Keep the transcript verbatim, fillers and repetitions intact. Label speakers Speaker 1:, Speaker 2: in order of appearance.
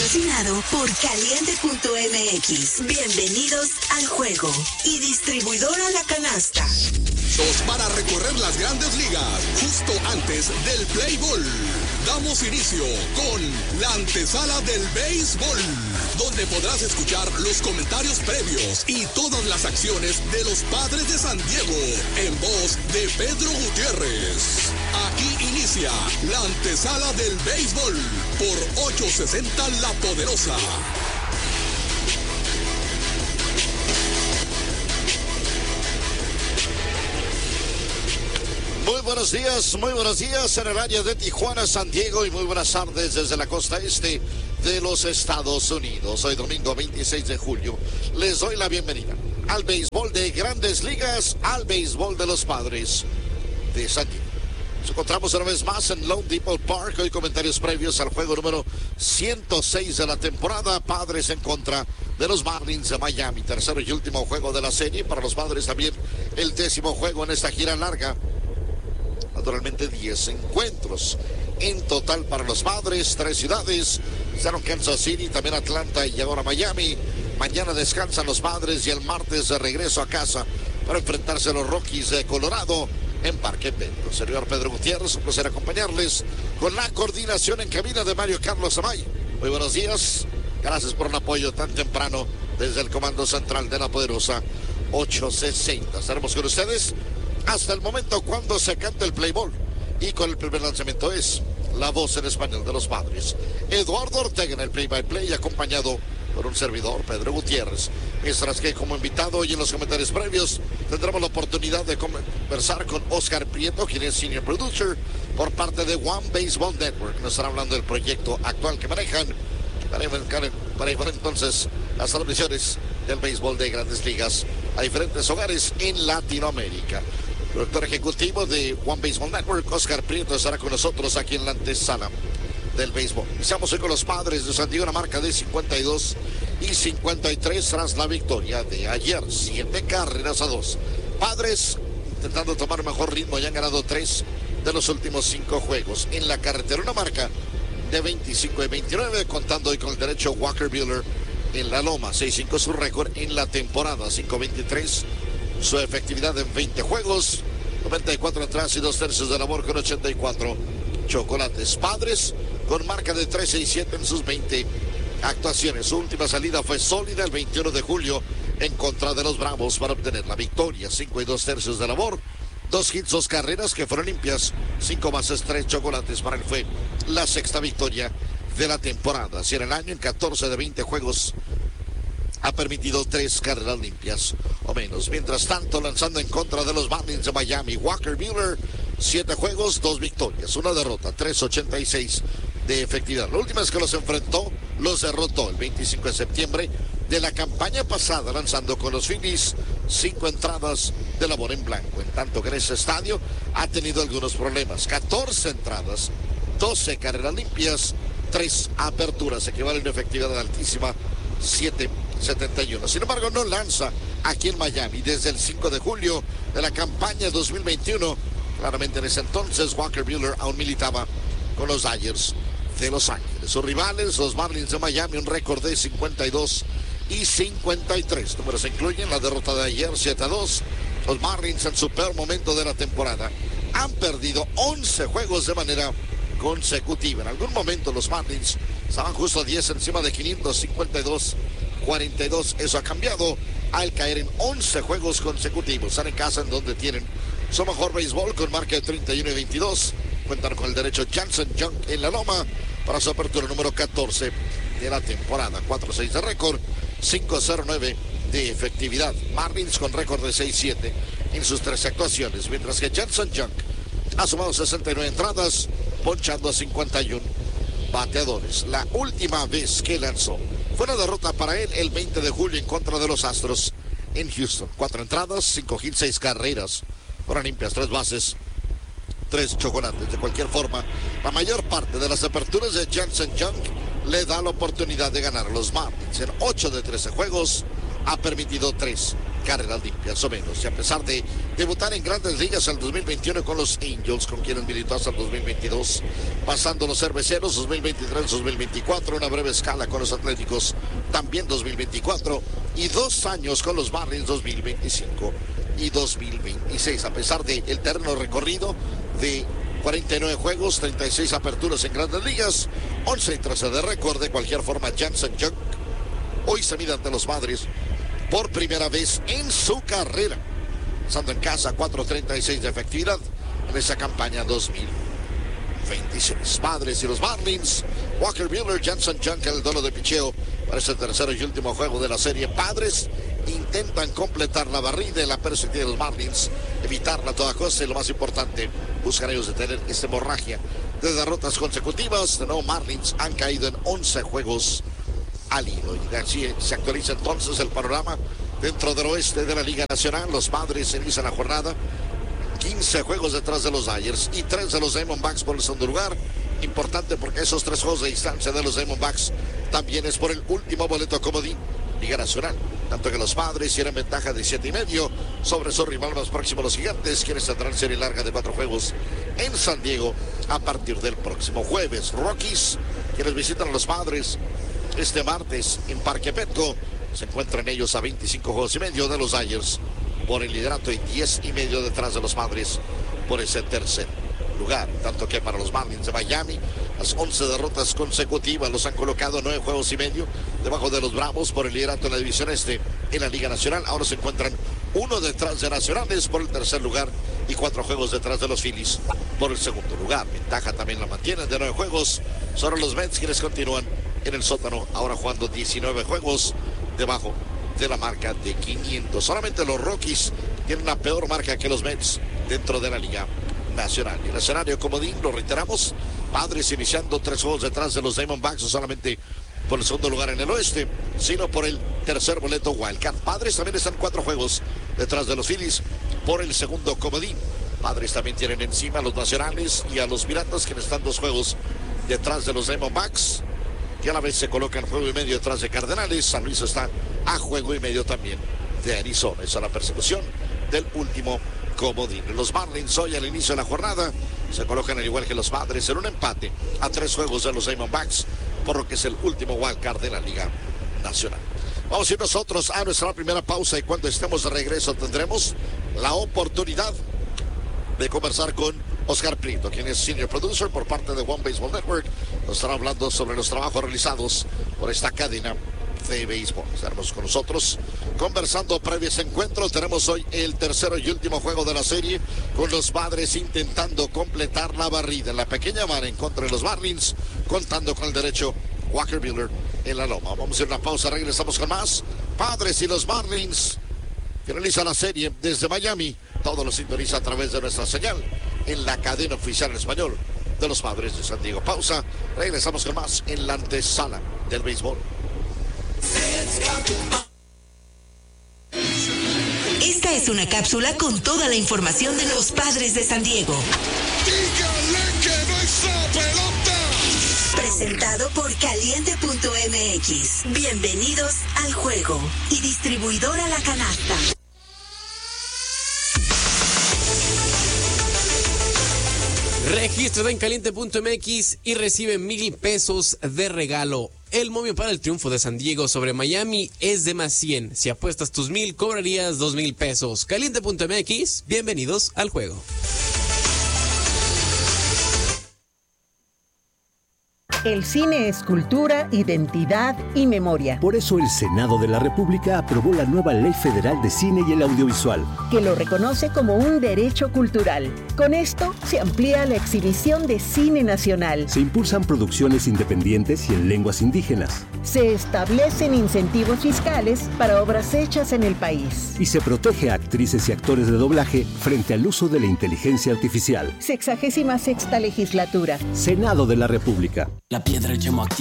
Speaker 1: Patrocinado por Caliente punto M X. Bienvenidos al juego. Y distribuidora La Canasta.
Speaker 2: Para recorrer las grandes ligas, justo antes del Play Ball. Damos inicio con la antesala del béisbol, donde podrás escuchar los comentarios previos y todas las acciones de los Padres de San Diego, en voz de Pedro Gutiérrez. Aquí inicia la antesala del béisbol por ochocientos sesenta La Poderosa.
Speaker 3: Muy buenos días, muy buenos días en el área de Tijuana, San Diego, y muy buenas tardes desde la costa este de los Estados Unidos. Hoy domingo veintiséis de julio les doy la bienvenida al béisbol de Grandes Ligas, al béisbol de los Padres de San Diego. Nos encontramos una vez más en Lone Depot Park. Hoy comentarios previos al juego número ciento seis de la temporada. Padres en contra de los Marlins de Miami. Tercero y último juego de la serie. Para los Padres también el décimo juego en esta gira larga. Naturalmente diez encuentros en total para los Padres. Tres ciudades. Estaron Kansas City, también Atlanta y ahora Miami. Mañana descansan los Padres y el martes de regreso a casa para enfrentarse a los Rockies de Colorado en Parque Pedro. Señor Pedro Gutiérrez, un placer acompañarles con la coordinación en cabina de Mario Carlos Amay. Muy buenos días. Gracias por el apoyo tan temprano desde el Comando Central de la Poderosa ochocientos sesenta. Estaremos con ustedes hasta el momento cuando se cante el play ball. Y con el primer lanzamiento es la voz en español de los Padres, Eduardo Ortega, en el play-by-play, acompañado por un servidor, Pedro Gutiérrez. Mientras que como invitado hoy en los comentarios previos tendremos la oportunidad de conversar con Oscar Prieto, quien es Senior Producer por parte de One Baseball Network. Nos estará hablando del proyecto actual que manejan para llevar entonces las transmisiones del béisbol de Grandes Ligas a diferentes hogares en Latinoamérica. Director ejecutivo de One Baseball Network, Oscar Prieto, estará con nosotros aquí en la antesala del béisbol. Iniciamos hoy con los Padres de San Diego, una marca de cincuenta y dos y cincuenta y tres tras la victoria de ayer, siete carreras a dos. Padres intentando tomar mejor ritmo, ya han ganado tres de los últimos cinco juegos en la carretera, una marca de veinticinco y veintinueve, contando hoy con el derecho Walker Buehler en la loma. seis cinco su récord en la temporada, cinco veintitrés su efectividad en veinte juegos, noventa y cuatro entradas y dos tercios de labor con ochenta y cuatro chocolates. Padres con marca de trece y siete en sus veinte actuaciones. Su última salida fue sólida el veintiuno de julio en contra de los Bravos para obtener la victoria. cinco y dos tercios de labor, dos hits, dos carreras que fueron limpias, cinco bases, tres chocolates. Para él fue la sexta victoria de la temporada. Si en el año, en catorce de veinte juegos, ha permitido tres carreras limpias o menos. Mientras tanto, lanzando en contra de los Marlins de Miami, Walker Buehler, siete juegos, dos victorias, una derrota, tres ochenta y seis de efectividad. La última vez que los enfrentó, los derrotó el veinticinco de septiembre de la campaña pasada, lanzando con los Phillies cinco entradas de labor en blanco. En tanto que en ese estadio ha tenido algunos problemas. catorce entradas, doce carreras limpias, tres aperturas, equivale a una efectividad altísima, siete setenta y uno. Sin embargo, no lanza aquí en Miami desde el cinco de julio de la campaña dos mil veintiuno. Claramente en ese entonces Walker Buehler aún militaba con los Dodgers de Los Ángeles. Sus rivales, los Marlins de Miami, un récord de cincuenta y dos y cincuenta y tres. Números incluyen la derrota de ayer, siete a dos. Los Marlins, en su peor momento de la temporada, han perdido once juegos de manera consecutiva. En algún momento los Marlins estaban justo a diez encima de quinientos, cincuenta y dos cuarenta y dos. Eso ha cambiado al caer en once juegos consecutivos. Están en casa, en donde tienen su mejor béisbol con marca de treinta y uno y veintidós. Cuentan con el derecho Jansen Junk en la loma para su apertura número catorce de la temporada. cuatro seis de récord, cinco cero nueve de efectividad. Marlins con récord de seis siete en sus tres actuaciones, mientras que Jansen Junk ha sumado sesenta y nueve entradas, ponchando a cincuenta y uno bateadores. La última vez que lanzó fue una derrota para él el veinte de julio en contra de los Astros en Houston. Cuatro entradas, cinco hits, seis carreras. Fueron limpias, tres bases, tres chocolates. De cualquier forma, la mayor parte de las aperturas de Jansen Junk le da la oportunidad de ganar a los Marlins. En ocho de trece juegos ha permitido tres carreras limpias o menos. Y a pesar de debutar en grandes ligas en el dos mil veintiuno con los Angels, con quienes militó hasta el dos mil veintidós, pasando los Cerveceros dos mil veintitrés dos mil veinticuatro, una breve escala con los Atléticos también dos mil veinticuatro y dos años con los Marlins dos mil veinticinco y dos mil veintiséis. A pesar del de terreno recorrido de cuarenta y nueve juegos, treinta y seis aperturas en grandes ligas, once y trece de récord. De cualquier forma, Jansen Junk hoy se mide ante los Padres por primera vez en su carrera, estando en casa, cuatro treinta y seis de efectividad en esa campaña dos mil veintiséis. Padres y los Marlins, Walker Buehler, Jansen Junk en el duelo de picheo para ese tercero y último juego de la serie. Padres intentan completar la barrida en la perspectiva de los Marlins, evitarla a toda costa, y lo más importante, buscan ellos detener esta hemorragia de derrotas consecutivas. De nuevo, Marlins han caído en once juegos al hilo, y así se actualiza entonces el panorama dentro del oeste de la Liga Nacional. Los Padres inician la jornada quince juegos detrás de los Dodgers y tres de los Diamondbacks por el segundo lugar. Importante porque esos tres juegos de distancia de los Diamondbacks también es por el último boleto comodín Liga Nacional, tanto que los Padres tienen ventaja de siete y medio sobre su rival más próximo, los Gigantes, quienes tendrán serie larga de cuatro juegos en San Diego a partir del próximo jueves. Rockies, quienes visitan a los Padres este martes en Parque Petco, se encuentran ellos a veinticinco juegos y medio de los Dodgers por el liderato y diez y medio detrás de los Padres por ese tercer lugar. Tanto que para los Marlins de Miami, las once derrotas consecutivas los han colocado nueve juegos y medio debajo de los Bravos por el liderato en la división este en la Liga Nacional. Ahora se encuentran uno detrás de Nacionales por el tercer lugar y cuatro juegos detrás de los Phillies por el segundo lugar. Ventaja también la mantienen de nueve juegos sobre los Mets, quienes continúan en el sótano, ahora jugando diecinueve juegos debajo de la marca de quinientos. Solamente los Rockies tienen una peor marca que los Mets dentro de la Liga Nacional. Y el escenario comodín, lo reiteramos, Padres iniciando tres juegos detrás de los Diamondbacks, no solamente por el segundo lugar en el oeste, sino por el tercer boleto wildcard. Padres también están cuatro juegos detrás de los Phillies por el segundo comodín. Padres también tienen encima a los Nacionales y a los Piratas, quienes están dos juegos detrás de los Diamondbacks, que a la vez se colocan juego y medio detrás de Cardenales. San Luis está a juego y medio también de Arizona. Esa es la persecución del último comodín. Los Marlins hoy al inicio de la jornada se colocan al igual que los Padres en un empate a tres juegos de los Diamondbacks, por lo que es el último wildcard de la Liga Nacional. Vamos a ir nosotros a nuestra primera pausa, y cuando estemos de regreso tendremos la oportunidad de conversar con Oscar Prieto, quien es Senior Producer por parte de One Baseball Network. Nos estará hablando sobre los trabajos realizados por esta cadena de béisbol. Estaremos con nosotros conversando previo a ese encuentro. Tenemos hoy el tercero y último juego de la serie, con los Padres intentando completar la barrida en la pequeña mano en contra de los Marlins, contando con el derecho Walker Buehler en la loma. Vamos a hacer una pausa, regresamos con más. Padres y los Marlins finaliza la serie desde Miami. Todo lo sintoniza a través de nuestra señal en la cadena oficial en español de los Padres de San Diego. Pausa, regresamos con más en la antesala del béisbol.
Speaker 1: Esta es una cápsula con toda la información de los Padres de San Diego.
Speaker 2: ¡Dígale que no está pelota!
Speaker 1: Presentado por Caliente punto M X. Bienvenidos al juego. Y distribuidora La Canasta.
Speaker 4: Regístrate en Caliente punto M X y recibe mil pesos de regalo. El momio para el triunfo de San Diego sobre Miami es de más cien. Si apuestas tus mil, cobrarías dos mil pesos. Caliente punto M X, bienvenidos al juego.
Speaker 5: El cine es cultura, identidad y memoria.
Speaker 6: Por eso el Senado de la República aprobó la nueva Ley Federal de Cine y el Audiovisual,
Speaker 5: que lo reconoce como un derecho cultural. Con esto se amplía la exhibición de cine nacional.
Speaker 6: Se impulsan producciones independientes y en lenguas indígenas.
Speaker 5: Se establecen incentivos fiscales para obras hechas en el país.
Speaker 6: Y se protege a actrices y actores de doblaje frente al uso de la inteligencia artificial.
Speaker 5: Sexagésima sexta legislatura.
Speaker 6: Senado de la República.
Speaker 7: La piedra llamo